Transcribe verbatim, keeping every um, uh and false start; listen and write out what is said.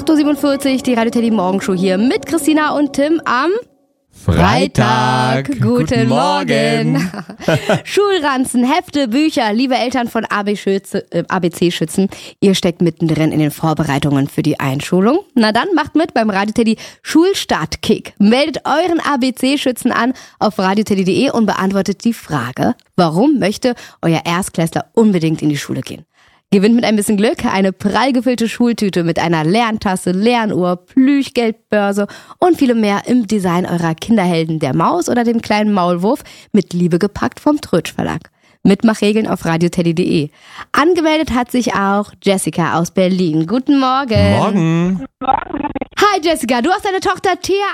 acht Uhr siebenundvierzig, die Radio Teddy Morgenshow hier mit Christina und Tim am Freitag. Guten, Guten Morgen. Morgen. Schulranzen, Hefte, Bücher, liebe Eltern von A B C-Schützen, ihr steckt mittendrin in den Vorbereitungen für die Einschulung. Na dann, macht mit beim Radio Teddy Schulstart-Kick. Meldet euren A B C-Schützen an auf radioteddy punkt de und beantwortet die Frage, warum möchte euer Erstklässler unbedingt in die Schule gehen? Gewinnt mit ein bisschen Glück eine prall gefüllte Schultüte mit einer Lerntasse, Lernuhr, Plüschgeldbörse und vielem mehr im Design eurer Kinderhelden, der Maus oder dem kleinen Maulwurf, mit Liebe gepackt vom Trötsch Verlag. Mitmachregeln auf radioteddy punkt de. Angemeldet hat sich auch Jessica aus Berlin. Guten Morgen. Morgen. Hi Jessica, du hast deine Tochter Thea